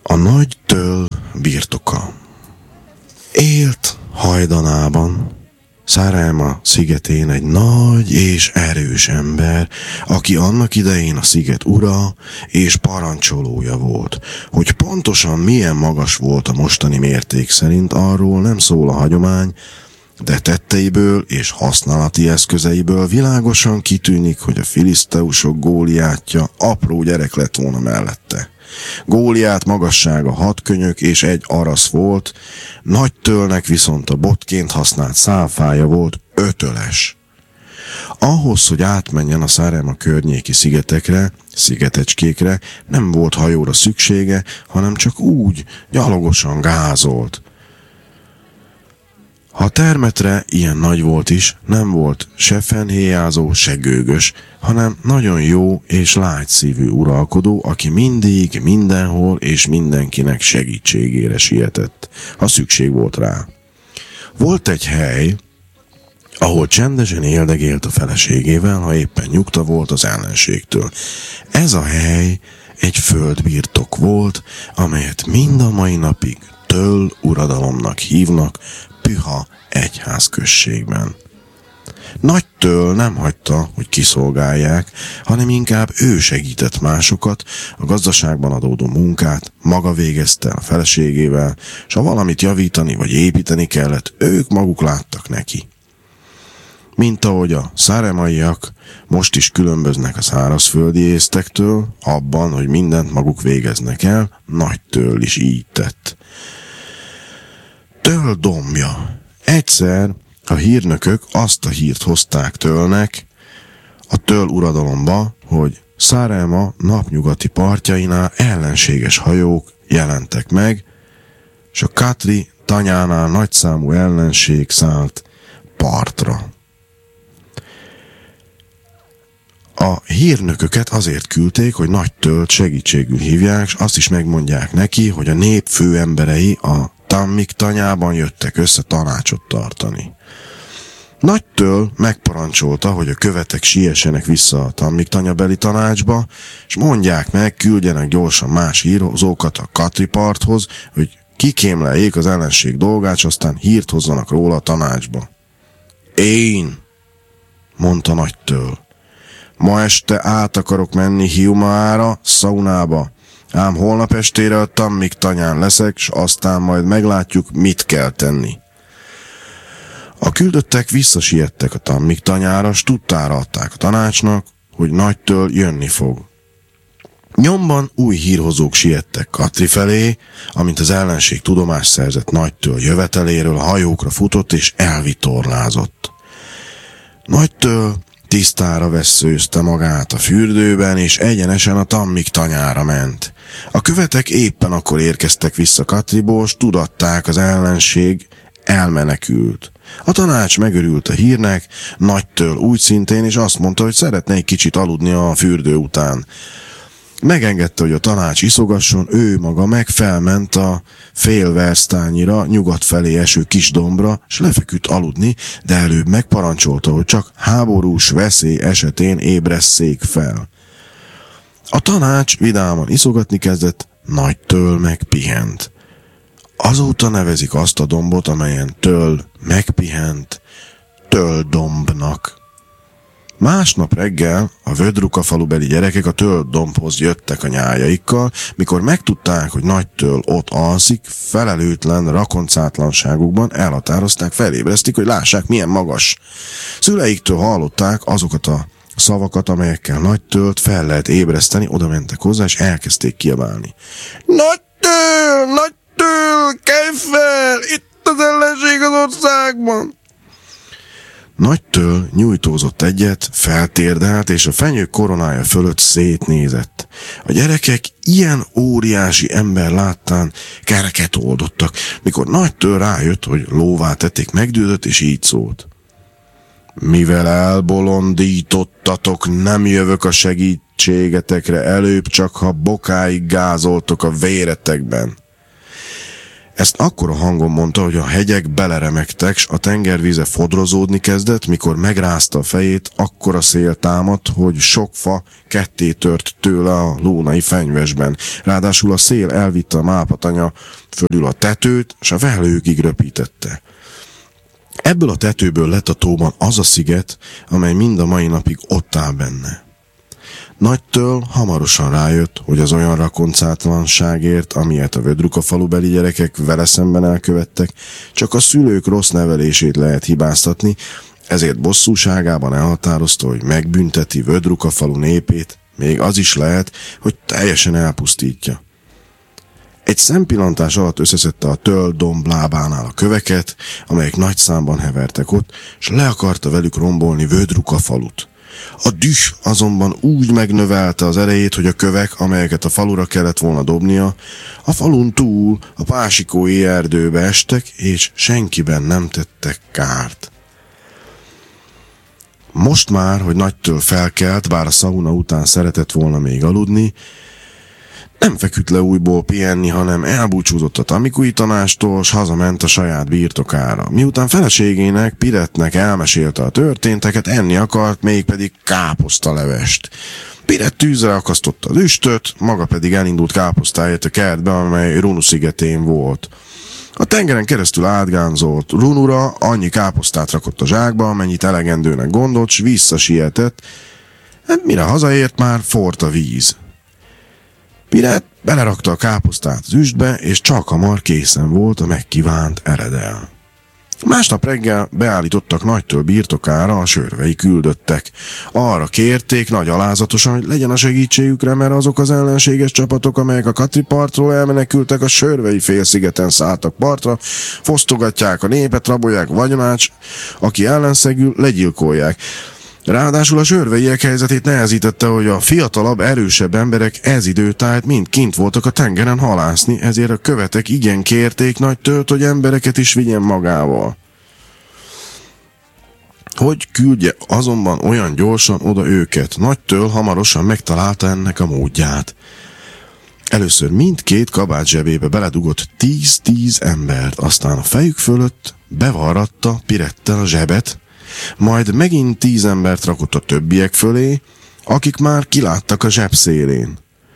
A nagy töll birtoka. Élt hajdanában, Sárelma szigetén egy nagy és erős ember, aki annak idején a sziget ura és parancsolója volt. Hogy pontosan milyen magas volt a mostani mérték szerint, arról nem szól a hagyomány, de tetteiből és használati eszközeiből világosan kitűnik, hogy a filiszteusok Góliátja apró gyerek lett volna mellette. Góliát magassága 6 könyök és 1 arasz volt, nagy tölnek viszont a botként használt szálfája volt 5-öles. Ahhoz, hogy átmenjen a Sárelma környéki szigetekre, szigetecskékre, nem volt hajóra szüksége, hanem csak úgy, gyalogosan gázolt. Ha termetre ilyen nagy volt is, nem volt se fennhéjázó, se gőgös, hanem nagyon jó és lágyszívű uralkodó, aki mindig, mindenhol és mindenkinek segítségére sietett, ha szükség volt rá. Volt egy hely, ahol csendesen éldegélt a feleségével, ha éppen nyugta volt az ellenségtől. Ez a hely egy földbirtok volt, amelyet mind a mai napig Töll uradalomnak hívnak, Püha egyházközségben. Nagy Töll nem hagyta, hogy kiszolgálják, hanem inkább ő segített másokat, a gazdaságban adódó munkát maga végezte a feleségével, s ha valamit javítani vagy építeni kellett, ők maguk láttak neki. Mint ahogy a száremaiak most is különböznek a szárazföldi észtektől, abban, hogy mindent maguk végeznek el, Nagy Töll is így tett. Töll dombja. Egyszer a hírnökök azt a hírt hozták Töllnek a Töll uradalomba, hogy Sárelma napnyugati partjainál ellenséges hajók jelentek meg, és a Katri tanyánál nagyszámú ellenség szállt partra. A hírnököket azért küldték, hogy Nagy Töllt segítségül hívják, és azt is megmondják neki, hogy a nép főemberei a Tammik tanyában jöttek össze tanácsot tartani. Nagy Töll megparancsolta, hogy a követek siessenek vissza a Tammik tanyabeli tanácsba, és mondják meg, küldjenek gyorsan más hírhozókat a Katri parthoz, hogy kikémleljék az ellenség dolgát, és aztán hírt hozzanak róla a tanácsba. Én, mondta Nagy Töll, ma este át akarok menni Hiumaára, szaunába, ám holnap estére a Tammik tanyán leszek, s aztán majd meglátjuk, mit kell tenni. A küldöttek visszasiettek a Tammik tanyára, s tudtára adták a tanácsnak, hogy Nagy Töll jönni fog. Nyomban új hírhozók siettek Katri felé, amint az ellenség tudomást szerzett Nagy Töll jöveteléről, a hajókra futott és elvitorlázott. Nagy Töll tisztára vesszőzte magát a fürdőben, és egyenesen a Tammik tanyára ment. A követek éppen akkor érkeztek vissza Katriból, s tudatták, az ellenség elmenekült. A tanács megörült a hírnek, Nagy Töll úgy szintén, és azt mondta, hogy szeretne egy kicsit aludni a fürdő után. Megengedte, hogy a tanács iszogasson, ő maga meg felment a fél versztányira, nyugat felé eső kis dombra, s lefeküdt aludni, de előbb megparancsolta, hogy csak háborús veszély esetén ébresszék fel. A tanács vidáman iszogatni kezdett, Nagy Töll meg pihent. Azóta nevezik azt a dombot, amelyen Töll megpihent, Tölldombnak. Másnap reggel a Vödruka falubeli gyerekek a Tölldombhoz jöttek a nyájaikkal, mikor megtudták, hogy Nagy Töll ott alszik, felelőtlen rakoncátlanságukban elhatározták, felébresztik, hogy lássák, milyen magas. Szüleiktől hallották azokat a szavakat, amelyekkel Nagy Töllt fel lehet ébreszteni, oda mentek hozzá, és elkezdték kiabálni. Nagy Töll, kelj fel! Itt az ellenség az országban! Nagy Töll nyújtózott egyet, feltérdelt, és a fenyő koronája fölött szétnézett. A gyerekek ilyen óriási ember láttán kereket oldottak, mikor Nagy Töll rájött, hogy lóvá tették, megdődött, és így szólt. Mivel elbolondítottatok, nem jövök a segítségetekre előbb, csak ha bokáig gázoltok a véretekben. Ezt akkora hangon mondta, hogy a hegyek beleremegtek, s a tengervíze fodrozódni kezdett, mikor megrázta a fejét, akkora szél támadt, hogy sok fa ketté tört tőle a lónai fenyvesben. Ráadásul a szél elvitte a mápatanya fölül a tetőt, s a felhőkig röpítette. Ebből a tetőből lett a tóban az a sziget, amely mind a mai napig ott áll benne. Nagytől hamarosan rájött, hogy az olyan rakoncátlanságért, amilyet a Vödruka falubeli gyerekek vele szemben elkövettek, csak a szülők rossz nevelését lehet hibáztatni, ezért bosszúságában elhatározta, hogy megbünteti Vödruka falu népét, még az is lehet, hogy teljesen elpusztítja. Egy szempillantás alatt összeszedte a töll domb lábánál a köveket, amelyek nagy számban hevertek ott, és le akarta velük rombolni Vödruka falut. A düh azonban úgy megnövelte az erejét, hogy a kövek, amelyeket a falura kellett volna dobnia, a falun túl a pásikói erdőbe estek, és senkiben nem tettek kárt. Most már, hogy nagytől felkelt, bár a szauna után szeretett volna még aludni, nem feküdt le újból pihenni, hanem elbúcsúzott a Tamikui tanástól, s hazament a saját birtokára. Miután feleségének, Piretnek elmesélte a történteket, enni akart, mégpedig káposztalevest. Piret tűzre akasztotta az üstöt, maga pedig elindult káposztáért a kertbe, amely Runu szigetén volt. A tengeren keresztül átgánzolt Runura, annyi káposztát rakott a zsákba, amennyit elegendőnek gondolt, s visszasietett, mire hazaért, már forrt a víz. Piret belerakta a káposztát az üstbe, és csak hamar készen volt a megkívánt eredel. Másnap reggel beállítottak Nagytől birtokára a sörvei küldöttek. Arra kérték nagy alázatosan, hogy legyen a segítségükre, mert azok az ellenséges csapatok, amelyek a Katri partról elmenekültek, a sörvei félszigeten szálltak partra, fosztogatják a népet, rabolják a vagyonát, aki ellenszegül, legyilkolják. Ráadásul a sörveiek helyzetét nehezítette, hogy a fiatalabb, erősebb emberek ez időtájt mind kint voltak a tengeren halászni, ezért a követek igen kérték Nagytölt, hogy embereket is vigyen magával. Hogy küldje azonban olyan gyorsan oda őket? Nagytöl hamarosan megtalálta ennek a módját. Először mindkét kabát zsebébe beledugott 10 embert, aztán a fejük fölött bevarratta Pirettel a zsebet, majd megint 10 embert rakott a többiek fölé, akik már kiláttak a zseb szélén.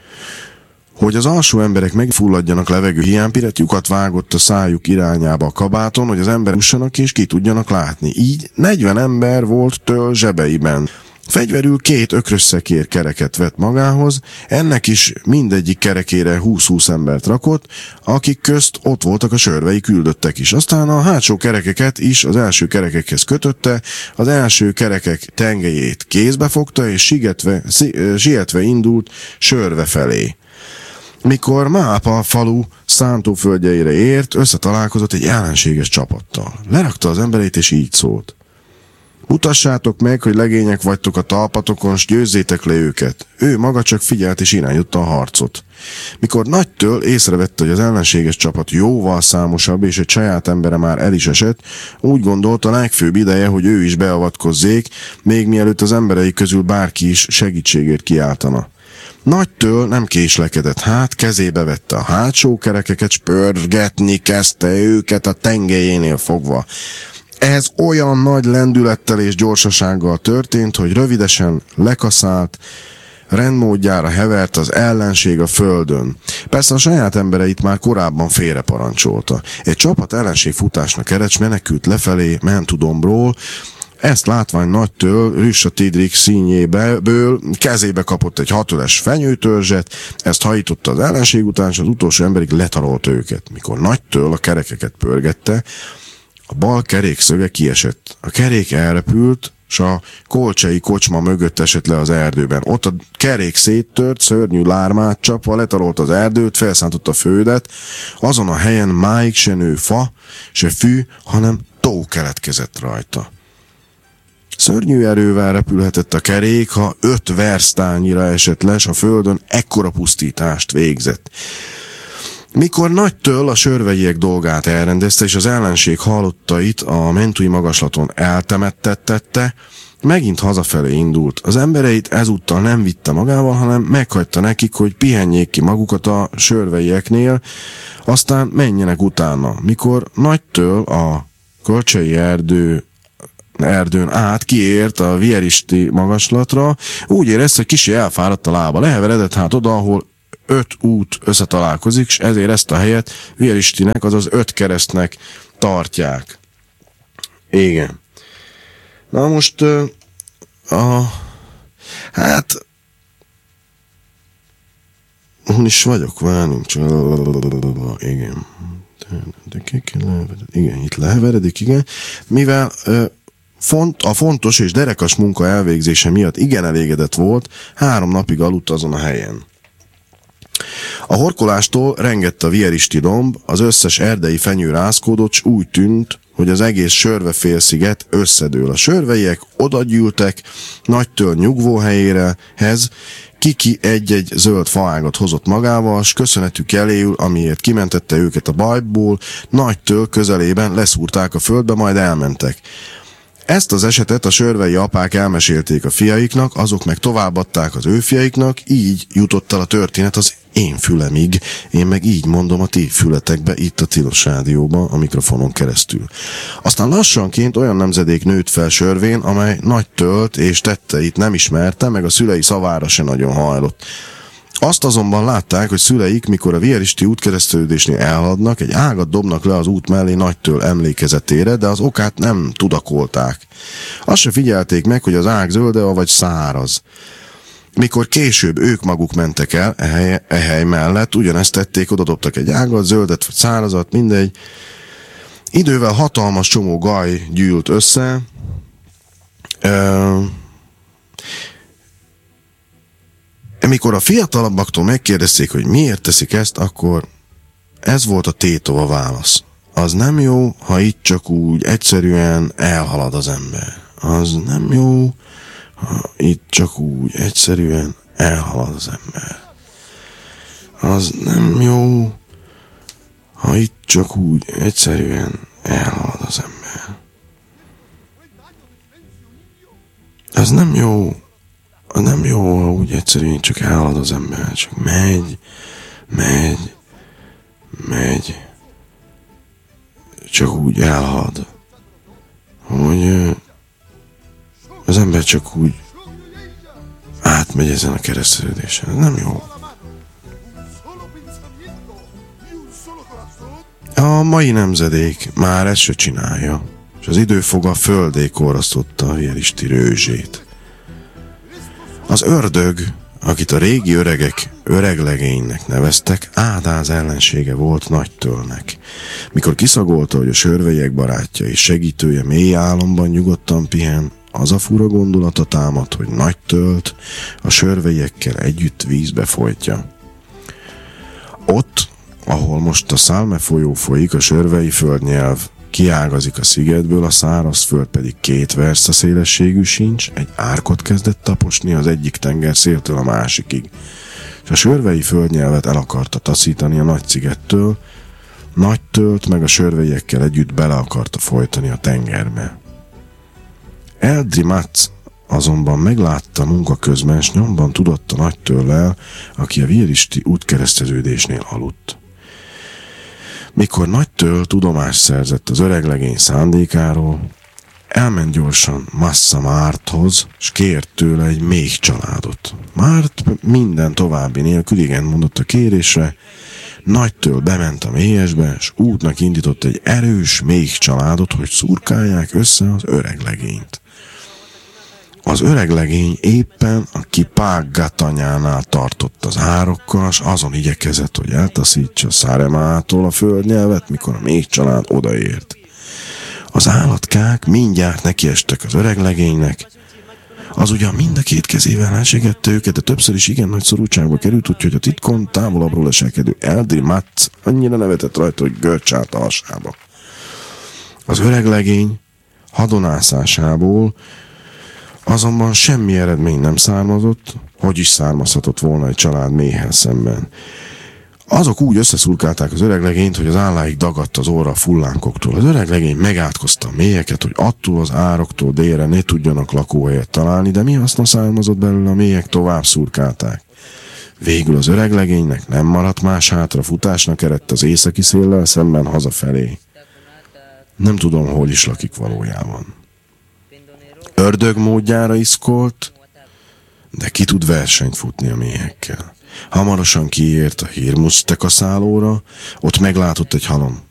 Hogy az alsó emberek megfulladjanak levegő hiány, Piret lyukat vágott a szájuk irányába a kabáton, hogy az emberek ussanak és ki tudjanak látni. Így 40 ember volt Töll zsebeiben. Fegyverül 2 ökrös szekér kereket vett magához, ennek is mindegyik kerekére 20-20 embert rakott, akik közt ott voltak a sörvei küldöttek is. Aztán a hátsó kerekeket is az első kerekekhez kötötte, az első kerekek tengelyét kézbe fogta, és sietve indult Sörve felé. Mikor Mápa falu szántóföldjeire ért, összetalálkozott egy ellenséges csapattal. Lerakta az embereit, és így szólt: mutassátok meg, hogy legények vagytok a talpatokon, s győzzétek le őket. Ő maga csak figyelt és irányította a harcot. Mikor Nagytől észrevette, hogy az ellenséges csapat jóval számosabb, és egy saját embere már el is esett, úgy gondolta, legfőbb ideje, hogy ő is beavatkozzék, még mielőtt az emberei közül bárki is segítségért kiáltana. Nagytől nem késlekedett, kezébe vette a hátsó kerekeket, s pörgetni kezdte őket a tengelyénél fogva. Ez olyan nagy lendülettel és gyorsasággal történt, hogy rövidesen lekaszált, rendmódjára hevert az ellenség a földön. Persze a saját embereit már korábban félre parancsolta. Egy csapat ellenség futásnak eredt, menekült lefelé Mentudombról. Ezt látvány Nagytől Rüssa Tidrik színjéből kezébe kapott egy 6 öles fenyőtörzset, ezt hajította az ellenség után, és az utolsó emberig letarolt őket. Mikor Nagytől a kerekeket pörgette, a bal kerék szöge kiesett. A kerék elrepült, s a kolcsai kocsma mögött esett le az erdőben. Ott a kerék széttört, szörnyű lármát csapva letarolt az erdőt, felszántott a földet. Azon a helyen máig se nő fa, se fű, hanem tó keletkezett rajta. Szörnyű erővel repülhetett a kerék, ha 5 versztányira esett les a földön, ekkora pusztítást végzett. Mikor Nagytől a sörveiek dolgát elrendezte, és az ellenség halottait a Mentui magaslaton eltemettette, Megint hazafelé indult. Az embereit ezúttal nem vitte magával, hanem meghagyta nekik, hogy pihenjék ki magukat a sörveieknél, aztán menjenek utána. Mikor Nagytől a Kölcsei erdőn át kiért a Vieristi magaslatra, úgy érezte, hogy kicsi elfáradt a lába. Leheveredett hát oda, ahol 5 út összetalálkozik, és ezért ezt a helyet Vieristinek, azaz 5 keresztnek tartják. Igen. Na most, hát, hol is vagyok, várjunk csak, igen. Igen, itt leheveredik, igen. Mivel a fontos és derekas munka elvégzése miatt igen elégedett volt, 3 napig aludt azon a helyen. A horkolástól rengett a Vieristi domb, az összes erdei fenyő rázkódott, s úgy tűnt, hogy az egész Sörve-félsziget összedől. A sörveiek odagyűltek Nagytől nyugvóhelyérehez, Kiki egy-egy zöld faágat hozott magával, s köszönetük eléül, amiért kimentette őket a bajból, Nagytől közelében leszúrták a földbe, majd elmentek. Ezt az esetet a sörvei apák elmesélték a fiaiknak, azok meg továbbadták az ő fiaiknak, így jutott el a történet az én fülemig, én meg így mondom a ti fületekbe, itt a Tilos Rádióban, a mikrofonon keresztül. Aztán lassanként olyan nemzedék nőtt fel Sörvén, amely Nagytölt és tetteit nem ismerte, meg a szülei szavára se nagyon hajlott. Azt azonban látták, hogy szüleik, mikor a Vieristi útkeresztődésnél elhaladnak, egy ágat dobnak le az út mellé Nagytől emlékezetére, de az okát nem tudakolták. Azt se figyelték meg, hogy az ág zölde, vagy száraz. Mikor később ők maguk mentek el e hely mellett, ugyanezt tették, odadobtak egy ágat, zöldet vagy szárazat, mindegy. Idővel hatalmas csomó gaj gyűlt össze. Mikor a fiatalabbaktól megkérdezték, hogy miért teszik ezt, akkor ez volt a tétova válasz. Az nem jó, ha itt csak úgy egyszerűen elhalad az ember. Az nem jó, ha itt csak úgy egyszerűen elhalad az ember. Az nem jó, ha itt csak úgy egyszerűen elhalad az ember. Az nem jó, ha úgy egyszerűen csak elhalad az ember, csak megy, csak úgy elhalad, hogy az ember csak úgy átmegy ezen a kereszteződésen. Ez nem jó. A mai nemzedék már ezt se csinálja, és az időfoga földé korasztotta a Vieristi rőzsét. Az ördög, akit a régi öregek öreglegénynek neveztek, Ádáz ellensége volt Nagytölnek. Mikor kiszagolta, hogy a sörveiek barátja és segítője mély álomban nyugodtan pihen, az a fura gondolata támad, hogy Nagytölt a sörveiekkel együtt vízbe folytja. Ott, ahol most a Szálme folyó folyik, a sörvei földnyelv kiágazik a szigetből, a szárazföld pedig 2 versta szélességű sincs, egy árkot kezdett taposni az egyik tengerszéltől a másikig, és a sörvei földnyelvet el akarta taszítani a Nagy-szigettől, Nagytölt meg a sörveiekkel együtt bele akarta folytani a tengerbe. Eldri Matz azonban meglátta munka közben, s nyomban tudott a Nagytöllel, aki a Vieristi útkereszteződésnél aludt. Mikor Nagytöl tudomást szerzett az öreglegény szándékáról, elment gyorsan Massa Márthoz, s kért tőle egy méh családot. Márt minden további nélkül igen mondott a kérésre, Nagytöl bement a mélyesbe, s útnak indított egy erős méh családot, hogy szurkálják össze az öreglegényt. Az öreglegény éppen a Kipágga tanyánál tartott az árokkal, s azon igyekezett, hogy eltaszítsa Száremától a földnyelvet, mikor a méh család odaért. Az állatkák mindjárt nekiestek az öreglegénynek. Az ugyan mind a 2 kezével elsegette őket, de többször is igen nagy szorultságba került, úgyhogy a titkon távolabbról leselkedő Eldri Matz annyira nevetett rajta, hogy görcs állt a hasába. Az öreglegény hadonászásából azonban semmi eredmény nem származott, hogy is származhatott volna egy család méhel szemben. Azok úgy összeszurkálták az öreg legényt, hogy az álláig dagadt az orra a fullánkoktól. Az öreg legény megátkozta a mélyeket, hogy attól az ároktól délre ne tudjanak lakóhelyet találni, de mi haszna származott belőle, a mélyek tovább szurkálták. Végül az öreg legénynek nem maradt más hátra, futásnak eredt az északi széllel szemben hazafelé. Nem tudom, hol is lakik valójában. Ördög módjára iszkolt, de ki tud versenyt futni a méhekkel. Hamarosan kiért a hírmusztekaszálóra, ott meglátott egy halom.